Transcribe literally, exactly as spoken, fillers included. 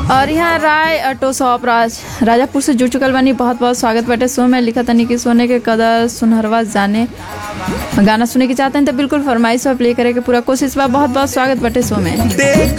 और यहाँ राय auto shop राज राजापुर से जुड़ चुकल बानी। बहुत बहुत स्वागत बाटे शो में। लिखा तनी कि सोने के कदर सुनहरवा जाने गाना सुने के चाहते हैं तो बिल्कुल फरमाइश और प्ले करे के पूरा कोशिश बा। बहुत बहुत स्वागत बाटे शो में।